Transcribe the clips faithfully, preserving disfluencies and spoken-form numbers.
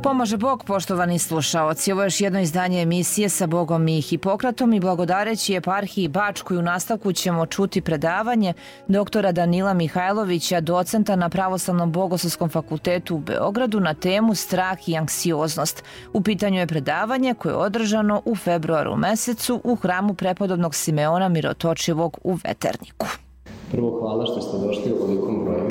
Pomaže Bog, poštovani slušaoci. Ovo je još jedno izdanje emisije Sa Bogom i Hipokratom i blagodareći eparhiji Bačkoj. U nastavku ćemo čuti predavanje doktora Danila Mihajlovića, docenta na Pravoslavnom bogoslovskom fakultetu u Beogradu na temu strah i anksioznost. U pitanju je predavanje koje je održano u februaru mesecu u hramu prepodobnog Simeona Mirotočivog u Veterniku. Prvo, hvala što ste došli u velikom broju.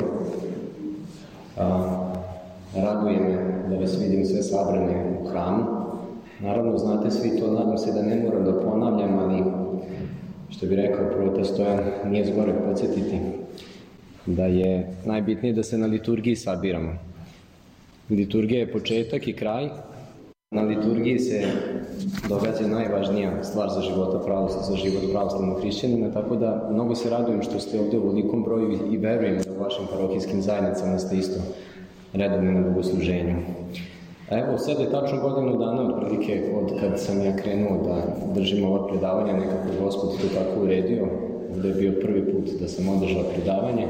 A... Raduje me da vas vidim sve sabrane u hramu. Naravno, znate svi to, nadam se da ne moram da ponavljam, ali što bi rekao prota Stojan, nije zgoreg podsjetiti da je najbitnije da se na liturgiji sabiramo. Liturgija je početak i kraj. Na liturgiji se događa najvažnija stvar za života pravoslavnog, za život pravoslavnog hrišćanina, tako da mnogo se radujem što ste ovdje u velikom broju i verujem da u vašim parohijskim zajednicama ste isto redovni na bogosluženju. Evo, sad je tačno godinu dana otprilike od kad sam ja krenuo da držim ova predavanja, nekako Gospod to tako uredio. Ovdje je bio prvi put da sam održao predavanje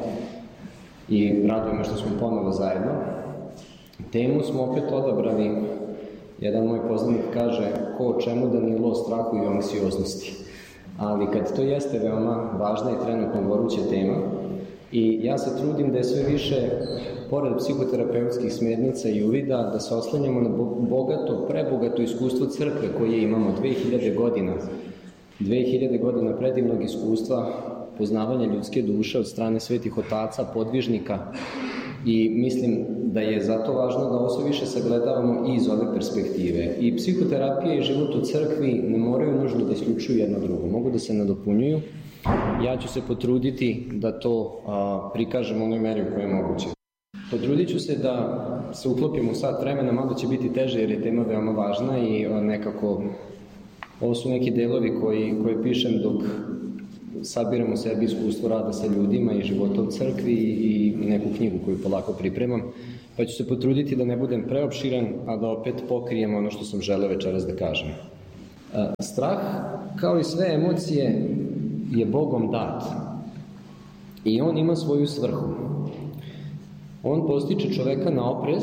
i radujem me što smo ponovo zajedno. Temu smo opet odabrali, jedan moj poznanik kaže, ko o čemu Danilo, o strahu i anksioznosti. Ali kad to jeste veoma važna i trenutno goruća tema, i ja se trudim da je sve više, pored psihoterapeutskih smjernica i uvida, da se oslanjamo na bogato, prebogato iskustvo crkve koje imamo dve hiljade godina. dve hiljade godina predivnog iskustva poznavanja ljudske duše od strane svetih otaca, podvižnika. I mislim da je zato važno da ovo sve više sagledavamo i iz ove perspektive. I psihoterapija i život u crkvi ne moraju nužno da isključuju jedno drugo, mogu da se nadopunjuju. Ja ću se potruditi da to a, prikažem u onoj meri u kojoj je moguće. Potrudit ću se da se uklopim u sat vremena, malo će biti teže jer je tema veoma važna i a, nekako ovo su neki delovi koji, koje pišem dok sabiramo sebi iskustvo rada sa ljudima i života u crkvi i neku knjigu koju polako pripremam, pa ću se potruditi da ne budem preopširan, a da opet pokrijem ono što sam želeo večeras da kažem. A, strah, kao i sve emocije, je Bogom dat i on ima svoju svrhu. On postiče čoveka na oprez,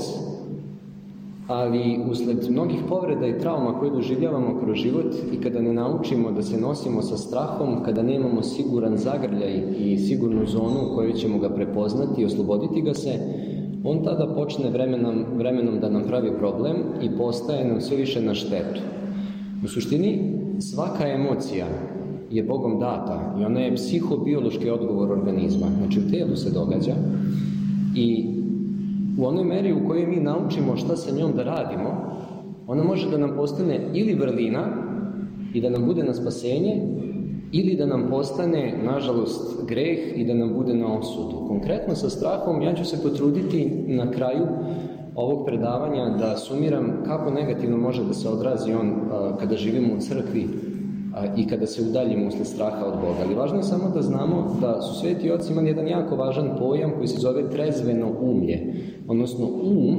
ali usled mnogih povreda i trauma koje doživljavamo kroz život i kada ne naučimo da se nosimo sa strahom, kada nemamo siguran zagrljaj i sigurnu zonu u kojoj ćemo ga prepoznati i osloboditi ga se, on tada počne vremenom, vremenom da nam pravi problem i postaje nam sve više na štetu. U suštini, svaka emocija je Bogom data i ona je psihobiološki odgovor organizma, znači u tijelu se događa i u onoj meri u kojoj mi naučimo šta sa njom da radimo, ona može da nam postane ili vrlina i da nam bude na spasenje, ili da nam postane, nažalost, greh i da nam bude na osudu. Konkretno sa strahom ja ću se potruditi na kraju ovog predavanja da sumiram kako negativno može da se odrazi on a, kada živimo u crkvi i kada se udaljimo usled straha od Boga. Ali važno je samo da znamo da su sveti oci imali jedan jako važan pojam koji se zove trezveno umlje, odnosno um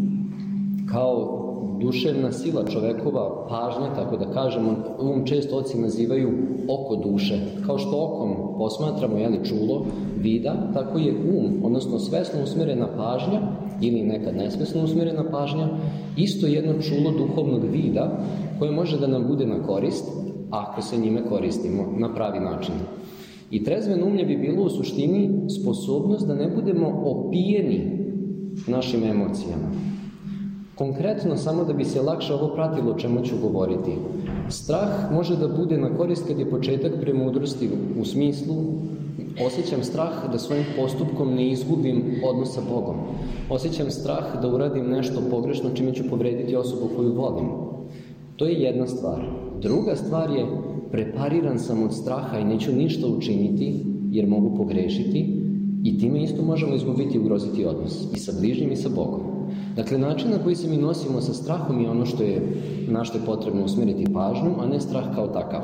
kao duševna sila čovekova, pažnja, tako da kažemo, um često oci nazivaju oko duše. Kao što okom posmatramo, jeli, čulo, vida, tako je um, odnosno svesno usmjerena pažnja ili nekad nesvesno usmjerena pažnja, isto jedno čulo duhovnog vida koje može da nam bude na korist ako se njime koristimo na pravi način. I trezveno umlje bi bilo u suštini sposobnost da ne budemo opijeni našim emocijama. Konkretno, samo da bi se lakše ovo pratilo o čemu ću govoriti. Strah može da bude na korist kad je početak premudrosti u smislu osjećam strah da svojim postupkom ne izgubim odnos sa Bogom. Osjećam strah da uradim nešto pogrešno čime ću povrediti osobu koju volim. To je jedna stvar. Druga stvar je, prepariran sam od straha i neću ništa učiniti jer mogu pogrešiti i time isto možemo izgubiti i ugroziti odnos i sa bližnjim i sa Bogom. Dakle, način na koji se mi nosimo sa strahom je ono što je, na što je potrebno usmjeriti pažnju, a ne strah kao takav.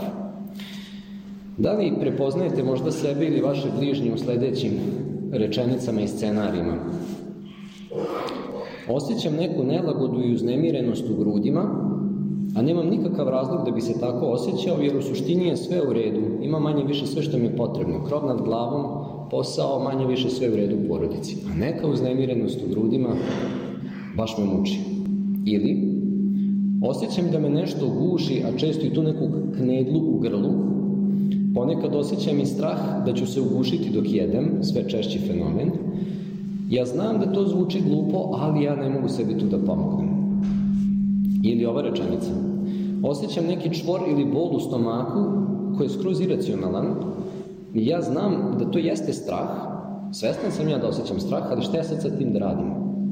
Da li prepoznajete možda sebe ili vaše bližnje u sljedećim rečenicama i scenarijima? Osjećam neku nelagodu i uznemirenost u grudima, a nemam nikakav razlog da bi se tako osjećao, jer u suštini je sve u redu. Ima manje više sve što mi je potrebno. Krov nad glavom, posao, manje više sve u redu u porodici. A neka uznemirenost u grudima baš me muči. Ili osjećam da me nešto guši, a često i tu neku knedlu u grlu. Ponekad osjećam i strah da ću se ugušiti dok jedem, sve češći fenomen. Ja znam da to zvuči glupo, ali ja ne mogu sebi tu da pomognem. Ili ova rečenica. Osjećam neki čvor ili bol u stomaku koji je skroz iracionalan. Ja znam da to jeste strah. Svestan sam ja da osjećam strah, ali šta ja sad sa tim da radim?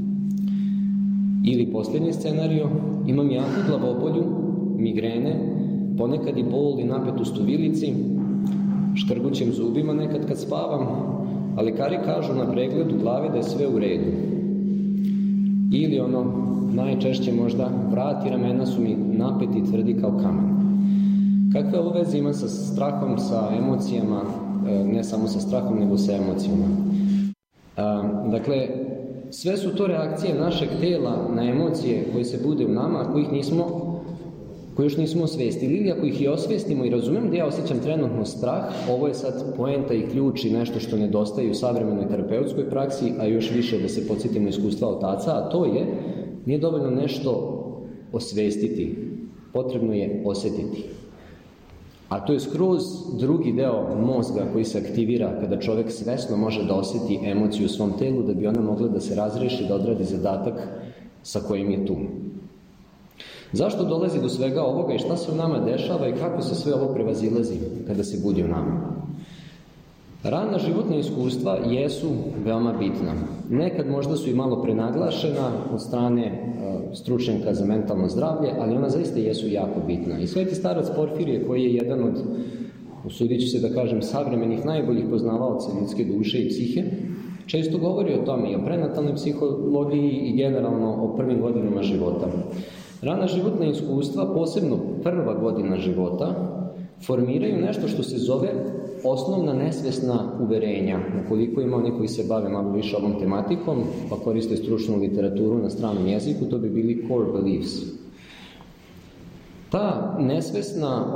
Ili posljednji scenario. Imam jaku glavobolju, migrene, ponekad i bol i napetost u vilici, škrgućem zubima nekad kad spavam, a lekari kažu na pregledu glave da je sve u redu. Ili ono, najčešće možda, vrat i ramena su mi napeti i tvrdi kao kamen. Kakve ovo veze ima sa strahom, sa emocijama, ne samo sa strahom, nego sa emocijama? Dakle, sve su to reakcije našeg tela na emocije koje se bude u nama, a kojih nismo, koje još nismo osvestili, ili ako ih i osvestimo i razumem da ja osjećam trenutno strah, ovo je sad poenta i ključ i nešto što nedostaje u savremenoj terapeutskoj praksi, a još više da se podsjetimo iskustva otaca, a to je, nije dovoljno nešto osvestiti, potrebno je osjetiti. A to je skroz drugi deo mozga koji se aktivira kada čovjek svesno može da osjeti emociju u svom telu, da bi ona mogla da se razreši, da odradi zadatak sa kojim je tu. Zašto dolazi do svega ovoga i šta se u nama dešava i kako se sve ovo prevazilazi kada se budi u nama? Rana životna iskustva jesu veoma bitna. Nekad možda su i malo prenaglašena od strane stručnjaka za mentalno zdravlje, ali ona zaista jesu jako bitna. I sveti starac Porfirije, koji je jedan od, usudit ću se da kažem, savremenih najboljih poznavaoca ljudske duše i psihe, često govori o tome i o prenatalnoj psihologiji i generalno o prvim godinama života. Rana životna iskustva, posebno prva godina života, formiraju nešto što se zove osnovna nesvesna uverenja. Ukoliko ima oni koji se bave malo više ovom tematikom, pa koriste stručnu literaturu na stranom jeziku, to bi bili core beliefs. Ta nesvesna